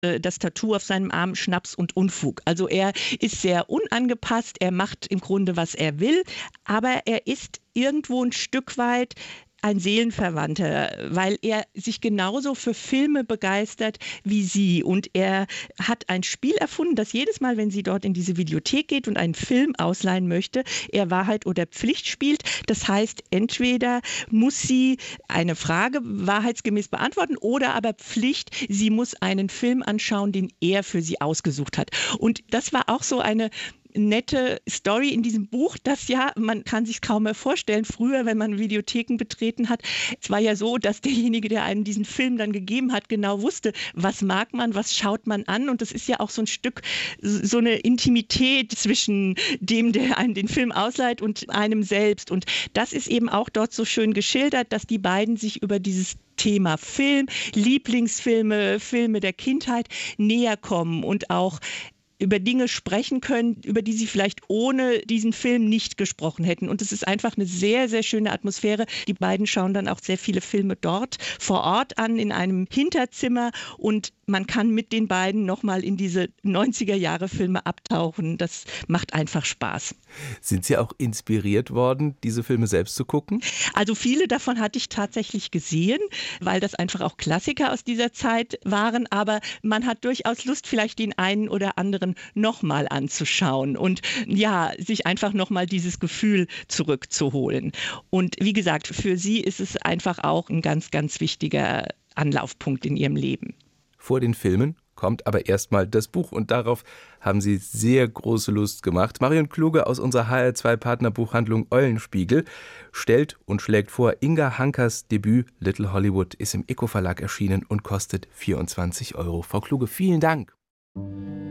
das Tattoo auf seinem Arm Schnaps und Unfug. Also er ist sehr unangepasst, er macht im Grunde, was er will, aber er ist irgendwo ein Stück weit ein Seelenverwandter, weil er sich genauso für Filme begeistert wie sie. Und er hat ein Spiel erfunden, dass jedes Mal, wenn sie dort in diese Videothek geht und einen Film ausleihen möchte, er Wahrheit oder Pflicht spielt. Das heißt, entweder muss sie eine Frage wahrheitsgemäß beantworten oder aber Pflicht, sie muss einen Film anschauen, den er für sie ausgesucht hat. Und das war auch so eine nette Story in diesem Buch, das ja, man kann sich kaum mehr vorstellen, früher, wenn man Videotheken betreten hat, es war ja so, dass derjenige, der einem diesen Film dann gegeben hat, genau wusste, was mag man, was schaut man an, und das ist ja auch so ein Stück, so eine Intimität zwischen dem, der einem den Film ausleiht, und einem selbst, und das ist eben auch dort so schön geschildert, dass die beiden sich über dieses Thema Film, Lieblingsfilme, Filme der Kindheit näher kommen und auch über Dinge sprechen können, über die sie vielleicht ohne diesen Film nicht gesprochen hätten. Und es ist einfach eine sehr, sehr schöne Atmosphäre. Die beiden schauen dann auch sehr viele Filme dort vor Ort an, in einem Hinterzimmer. Und man kann mit den beiden nochmal in diese 90er-Jahre-Filme abtauchen. Das macht einfach Spaß. Sind Sie auch inspiriert worden, diese Filme selbst zu gucken? Also viele davon hatte ich tatsächlich gesehen, weil das einfach auch Klassiker aus dieser Zeit waren. Aber man hat durchaus Lust, vielleicht den einen oder anderen nochmal anzuschauen und ja, sich einfach nochmal dieses Gefühl zurückzuholen. Und wie gesagt, für sie ist es einfach auch ein ganz, ganz wichtiger Anlaufpunkt in ihrem Leben. Vor den Filmen kommt aber erstmal das Buch, und darauf haben Sie sehr große Lust gemacht. Marion Kluge aus unserer HR2-Partnerbuchhandlung Eulenspiegel stellt und schlägt vor, Inga Hankers Debüt Little Hollywood ist im Eco Verlag erschienen und kostet 24 €. Frau Kluge, vielen Dank.